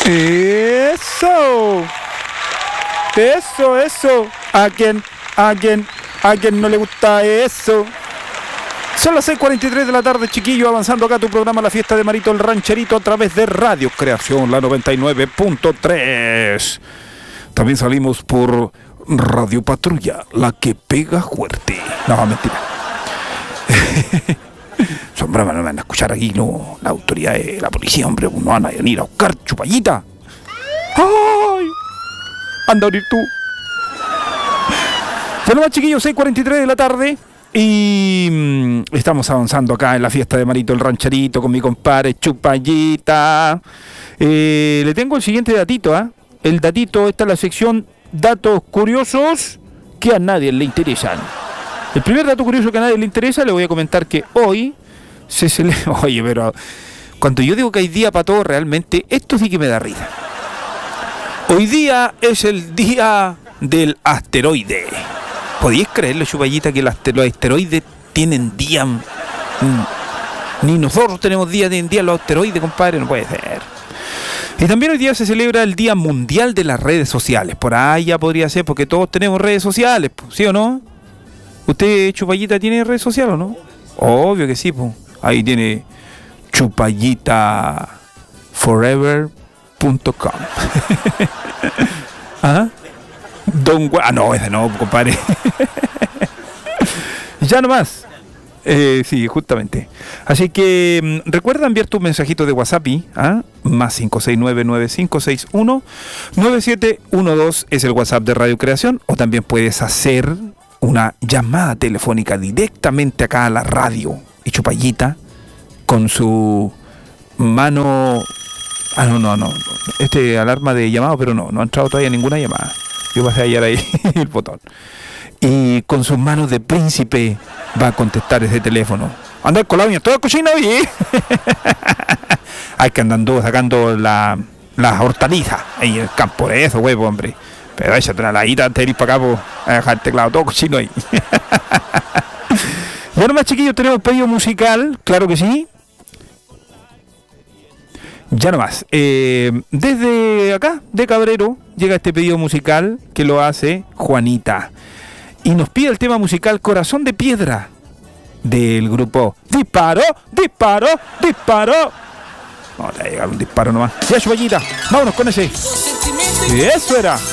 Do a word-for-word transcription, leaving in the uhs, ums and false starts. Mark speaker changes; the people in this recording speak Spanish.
Speaker 1: Eso. Eso, eso. ¿A quién, a quién, a quién no le gusta eso? Son las seis cuarenta y tres de la tarde, chiquillo, avanzando acá tu programa La Fiesta de Marito el Rancherito a través de Radio Creación, la noventa y nueve punto tres. También salimos por Radio Patrulla, la que pega fuerte. No, mentira. Son bromas, no me van a escuchar aquí, no. La autoridad de la policía, hombre, no van a venir a buscar chupallita. ¡Ay! Anda a abrir tú. Bueno, más chiquillos, seis cuarenta y tres de la tarde. Y mmm, estamos avanzando acá en la fiesta de Marito el Rancherito con mi compadre Chupallita. Eh, le tengo el siguiente datito, ¿ah? ¿eh? El datito, esta es la sección datos curiosos que a nadie le interesan. El primer dato curioso que a nadie le interesa, le voy a comentar que hoy se celebra... Oye, pero cuando yo digo que hay día para todo, realmente, esto sí que me da risa. Hoy día es el día del asteroide. ¿Podéis creerlo, Chupallita, que los asteroides tienen día? Ni nosotros tenemos día de día los asteroides, compadre, no puede ser. Y también hoy día se celebra el Día Mundial de las Redes Sociales. Por ahí ya podría ser, porque todos tenemos redes sociales, ¿sí o no? ¿Usted, Chupallita, tiene redes sociales o no? Obvio que sí, pues. Ahí tiene chupallita forever punto com. ¿Ah? Don Gua... Ah, no, ese no, compadre. Ya nomás. Eh, sí, justamente. Así que mmm, recuerda enviar tu mensajito de WhatsApp, ¿ah? Más cinco seis nueve nueve cinco seis uno nueve siete uno dos es el WhatsApp de Radio Creación. O también puedes hacer una llamada telefónica directamente acá a la radio. Y Chupallita, con su mano... Ah, no, no, no. Este alarma de llamado, pero no, no ha entrado todavía ninguna llamada. Yo pasé a hallar ahí el botón. Y con sus manos de príncipe va a contestar ese teléfono. Anda con la uña toda cochina hoy. Hay que andando sacando la, las hortalizas en el campo de eso, huevo, hombre. Pero échate una ladita antes de ir para acá, pues, a dejar el teclado todo cochino ahí. Bueno, más chiquillos, tenemos pedido musical, claro que sí. Ya nomás, eh, desde acá, de Cabrero, llega este pedido musical que lo hace Juanita. Y nos pide el tema musical Corazón de Piedra, del grupo Disparo, Disparo, Disparo. Vamos a llegar un disparo nomás. Ya, Chupallita, vámonos con ese. Y eso era.